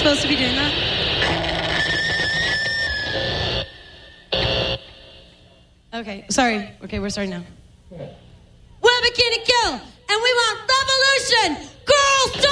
supposed to be doing that? Okay, sorry. Okay, we're starting now. We're Bikini Kill, and we want revolution! Girls,